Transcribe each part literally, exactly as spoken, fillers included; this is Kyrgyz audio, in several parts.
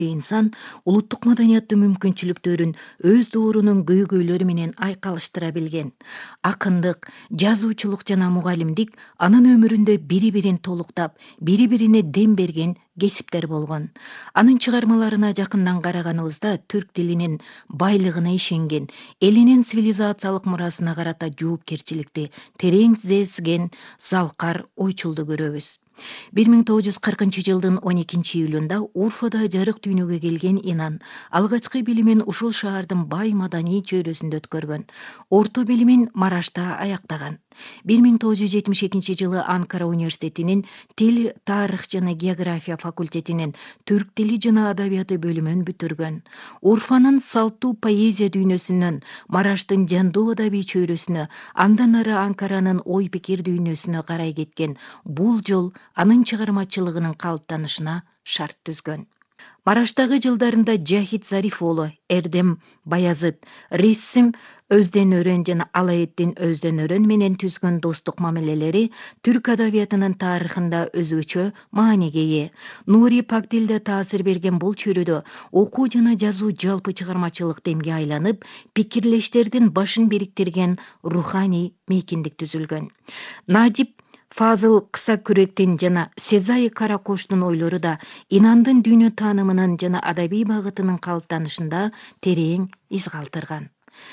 инсан улуттук маданияттын мүмкүнчүлүктөрүн өз доорунун көйгөйлөрү менен айкалыштыра билген. Акындык, жазуучулук жана мугалимдик анын өмүрүндө бири бирин толуктап, бири бирине дем берген кесиптер болгон. Анын чыгармаларына жакындан караганыбызда түрк тилинин байлыгына ишенген, элинин цивилизациялык мурасына карата жоопкерчиликти терең сезген залкар ойчулду көрөбүз. бир миң тогуз жүз кыркынчы жылдын он экинчи июлунда Урфада жарык дүйнөгө келген Инан алгачкы билимин ушул шаардын бай маданий чөйрөсүндө өткөргөн. Орто билимин Марашта аяктаган. бир миң тогуз жүз жетимиш экинчи жылы Анкара университетинин Тил, тарых жана география факультетинин түрк тили жана адабияты бөлүмүн бүтүргөн. Урфанын салттуу поэзия дүйнөсүнөн Мараштын жандуу адабий чөйрөсүнө, андан ары Анкаранын ой пикир дүйнөсүнө карай кеткен бул жол анын чыгармачылыгынын калыптанышына шарт түзгөн. Мараштагы жылдарында Жахит Зариф уулу, Эрдем Баязыт, Рессим Өздөн өрөн жана Алаэддин Өздөн өрөн менен түзгөн достук мамилелери түрк адабиятынын тарыхында өзгөчө мааниге ээ. Нури Пактилде таасир берген бул чөйрөдө окуу жана жазуу жалпы чыгармачылык демге айланып, пикирлештердин башын бириктирген руханий мейкиндик түзүлгөн. Надип Фазыл Кыса Күректин жана Сезай Каракоштун ойлору да Инандын дүйнө таанымынын жана адабий багытынын калыптанышында терең из калтырган.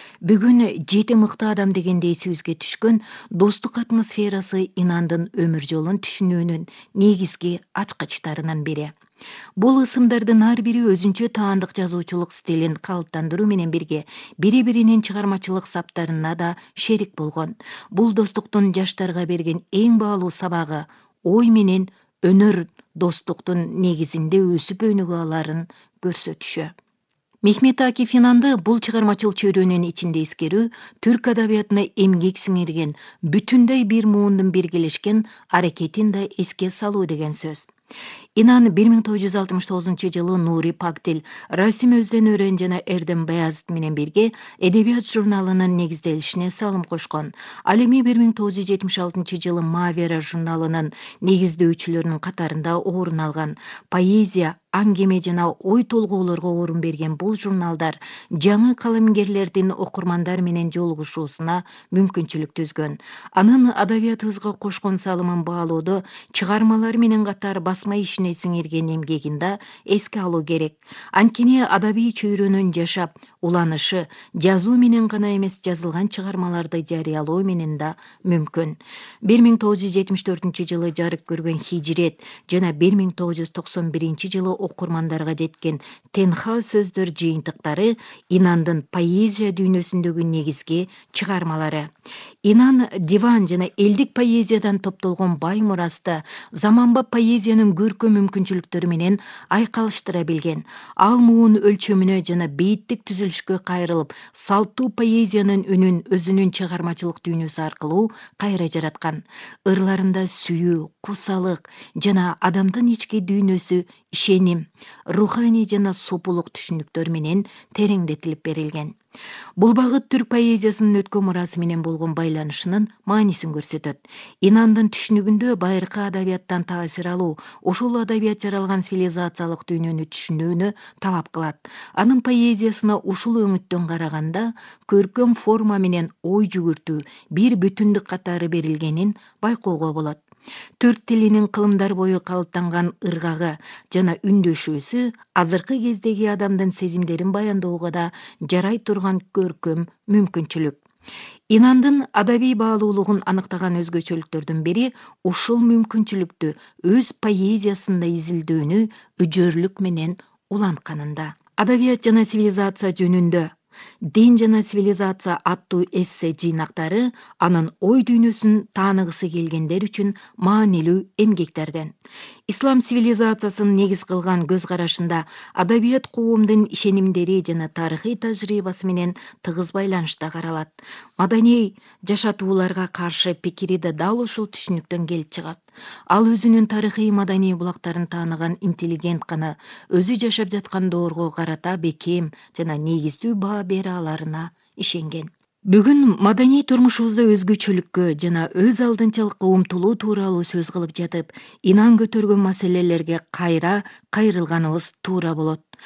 Бүгүн жети мыкты адам дегенде эсибизге түшкөн достук атмосферасы Инандын өмүр жолун түшүнүүнүн негизги ачкычтарынын бири. Бул ысымдардын ар бири өзүнчө таандык жазуучулук стилин калыптандыруу менен бирге бири-биринин чыгармачылык саптарына да шерик болгон. Бул достуктун жаштарга берген эң баалуу сабагы ой менен өнөр достуктун негизинде өсүп өнүгө аларын көрсөтүшү. Мехмет Акиф Инанды бул чыгармачыл чөйрөнүн ичинде эскерүү түрк адабиятына эмгек сиңирген, бүтүндөй бир муундун биргелешкен аракетин да эске салуу деген сөз. Инан бир миң тогуз жүз алтымыш тогузунчу жылы Нури Пактил, Расим Өздөн өрөн жана Эрдем Баязыт менен бирге Эдебият журналынын негизделишине салым кошкон. Ал эми бир миң тогуз жүз жетимиш алтынчы жылы Мавера журналынын негиздөөчүлөрүнүн катарында орун алган. Поэзия, аңгеме жана ой толгоолорго орун берген бул журналдар жаңы калемгерлердин окурмандар менен жолугушуусуна мүмкүнчүлүк түзгөн. Анын адабиятыбызга кошкон салымын баалоодо чыгармалар менен катар басма ишине сиңирген эмгегин да эске алуу керек. Анткени адабий чөйрөнүн жашап, уланышы жазуу менен гана эмес, жазылган чыгармаларды жарыялоо менен да мүмкүн. бир миң тогуз жүз жетимиш төртүнчү жылы жарык көргөн Хижрет жана бир миң тогуз жүз токсон биринчи жылы окурмандарга жеткен Тенха сөздөр жыйынтыктары Инандын поэзия дүйнөсүндөгү негизги чыгармалары. Инан диван жана элдик поэзиядан топтолгон бай мурасты заманбап поэзиянын көркөм мүмкүнчүлүктөрү менен айкалыштыра билген. Ал муун өлчөмүнө жана бейиттик түзүлүшкө кайрылып, салттуу поэзиянын үнүн өзүнүн чыгармачылык дүйнөсү аркылуу кайра жараткан. Ырларында сүйүү, кусалык жана адамдын ички дүйнөсү, ишеним, руханий жана сопулук түшүнүктөр менен тереңдетилип берилген. Бул багыт түрк поэзиясынын өткөн мурасы менен болгон байланышынын маанисин көрсөтөт. Инандын түшүнүгүндө байыркы адабияттан таасир алуу, ошол адабият жаралган цивилизациялык дүйнөнү түшүнүүнү талап кылат. Анын поэзиясына ушул өңүттөн караганда көркөм форма менен ой жүгүртүү бир бүтүндүк катары берилгенин байкоого болот. Түрк тилинин кылымдар бою калыптанган ыргагы жана үндөшүүсү азыркы кездеги адамдын сезимдерин баянdoого да жарай турган көркөм мүмкүнчүлүк. Инандын адабий баалуулугун аныктаган өзгөчөлүктөрдүн бири ушул мүмкүнчүлүктү өз поэзиясында изилдөөнү үжөрлүк менен улантканында. Адабият жана цивилизация жөнүндө Дин жана цивилизация аттуу эссе жыйнактары анын ой дүйнөсүн тааныгысы келгендер үчүн маанилүү эмгектерден. Ислам цивилизациясын негиз кылган көз карашында адабият коомдун ишенимдери жана тарыхый тажрыйбасы менен тыгыз байланышта каралат. Маданий жашатууларга каршы пикири да дал ушул түшүнүктөн келип чыгат. Ал өзүнүн тарыхый маданий булактарын тааныган интеллигент гана өзү жашап жаткан доорго карата бекем жана негиздүү баа бере аларына ишенген. Бүгүн маданий турмушубузда өзгөчөлүккө жана өз алдынчалыкка умтулуу тууралуу сөз кылып жатып, Инан көтөргөн маселелерге кайра кайрылганыбыз туура болот.